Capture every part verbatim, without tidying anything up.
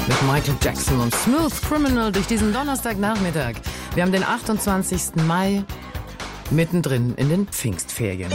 Mit Michael Jackson und Smooth Criminal durch diesen Donnerstagnachmittag. Wir haben den achtundzwanzigsten Mai, mittendrin in den Pfingstferien.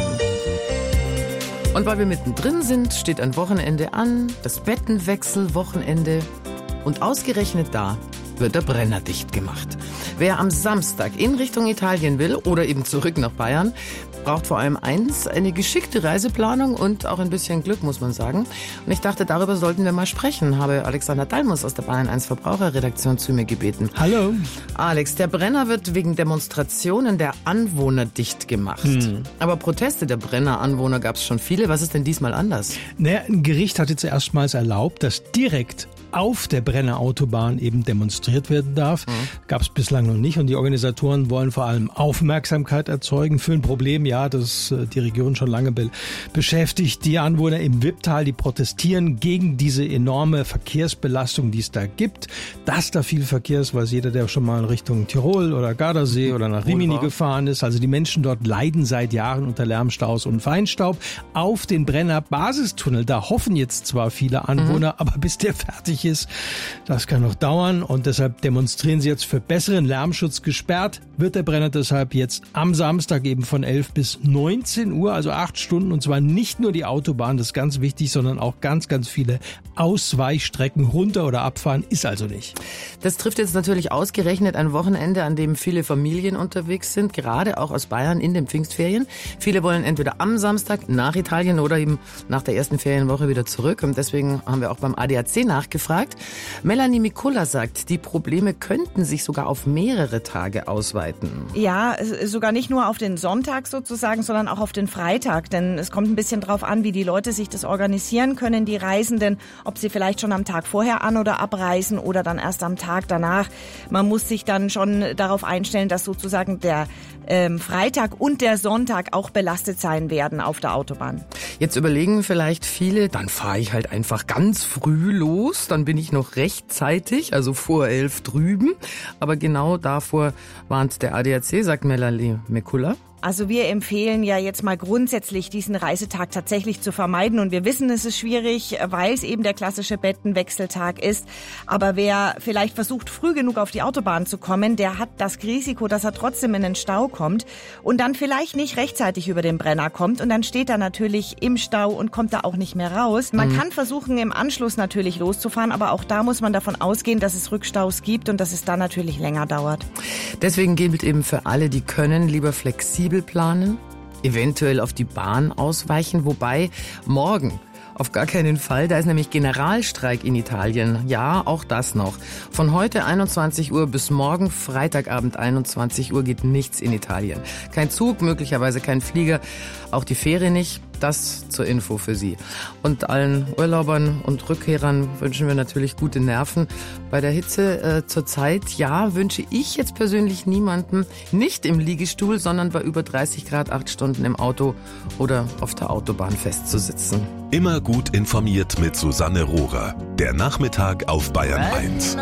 Und weil wir mittendrin sind, steht ein Wochenende an, das Bettenwechselwochenende. Und ausgerechnet da wird der Brenner dicht gemacht. Wer am Samstag in Richtung Italien will oder eben zurück nach Bayern, braucht vor allem eins, eine geschickte Reiseplanung und auch ein bisschen Glück, muss man sagen. Und ich dachte, darüber sollten wir mal sprechen. Habe Alexander Dalmus aus der Bayern eins Verbraucherredaktion zu mir gebeten. Hallo. Alex, der Brenner wird wegen Demonstrationen der Anwohner dicht gemacht. Hm. Aber Proteste der Brenner-Anwohner gab es schon viele. Was ist denn diesmal anders? Naja, ein Gericht hat jetzt erstmals erlaubt, dass direkt auf der Brenner Autobahn eben demonstriert werden darf. Mhm. Gab es bislang noch nicht. Und die Organisatoren wollen vor allem Aufmerksamkeit erzeugen für ein Problem, ja, das die Region schon lange be- beschäftigt. Die Anwohner im Wipptal, die protestieren gegen diese enorme Verkehrsbelastung, die es da gibt. Dass da viel Verkehr ist, weiß jeder, der schon mal in Richtung Tirol oder Gardasee oder nach Rimini Wohlbar. gefahren ist. Also die Menschen dort leiden seit Jahren unter Lärmstaus und Feinstaub. Auf den Brenner Basistunnel, da hoffen jetzt zwar viele Anwohner, mhm. aber bis der fertig ist, das kann noch dauern und deshalb demonstrieren sie jetzt für besseren Lärmschutz. Gesperrt wird der Brenner deshalb jetzt am Samstag eben von elf bis neunzehn Uhr, also acht Stunden, und zwar nicht nur die Autobahn, das ist ganz wichtig, sondern auch ganz, ganz viele Ausweichstrecken runter oder abfahren ist also nicht. Das trifft jetzt natürlich ausgerechnet ein Wochenende, an dem viele Familien unterwegs sind, gerade auch aus Bayern in den Pfingstferien. Viele wollen entweder am Samstag nach Italien oder eben nach der ersten Ferienwoche wieder zurück und deswegen haben wir auch beim A D A C nachgefragt. Melanie Mikula sagt, die Probleme könnten sich sogar auf mehrere Tage ausweiten. Ja, sogar nicht nur auf den Sonntag sozusagen, sondern auch auf den Freitag. Denn es kommt ein bisschen drauf an, wie die Leute sich das organisieren können, die Reisenden, ob sie vielleicht schon am Tag vorher an- oder abreisen oder dann erst am Tag danach. Man muss sich dann schon darauf einstellen, dass sozusagen der ähm, Freitag und der Sonntag auch belastet sein werden auf der Autobahn. Jetzt überlegen vielleicht viele, dann fahre ich halt einfach ganz früh los, dann bin ich noch rechtzeitig, also vor elf drüben. Aber genau davor warnt der A D A C, sagt Melanie Mikula. Also wir empfehlen ja jetzt mal grundsätzlich, diesen Reisetag tatsächlich zu vermeiden. Und wir wissen, es ist schwierig, weil es eben der klassische Bettenwechseltag ist. Aber wer vielleicht versucht, früh genug auf die Autobahn zu kommen, der hat das Risiko, dass er trotzdem in den Stau kommt und dann vielleicht nicht rechtzeitig über den Brenner kommt. Und dann steht er natürlich im Stau und kommt da auch nicht mehr raus. Man mhm. kann versuchen, im Anschluss natürlich loszufahren, aber auch da muss man davon ausgehen, dass es Rückstaus gibt und dass es dann natürlich länger dauert. Deswegen gilt eben für alle, die können, lieber flexibel planen, eventuell auf die Bahn ausweichen, wobei morgen auf gar keinen Fall, da ist nämlich Generalstreik in Italien. Ja, auch das noch. Von heute einundzwanzig Uhr bis morgen Freitagabend einundzwanzig Uhr geht nichts in Italien. Kein Zug, möglicherweise kein Flieger, auch die Fähre nicht. Das zur Info für Sie. Und allen Urlaubern und Rückkehrern wünschen wir natürlich gute Nerven. Bei der Hitze äh, zur Zeit, ja, wünsche ich jetzt persönlich niemandem nicht im Liegestuhl, sondern bei über dreißig Grad acht Stunden im Auto oder auf der Autobahn festzusitzen. Immer gut informiert mit Susanne Rohrer. Der Nachmittag auf Bayern eins.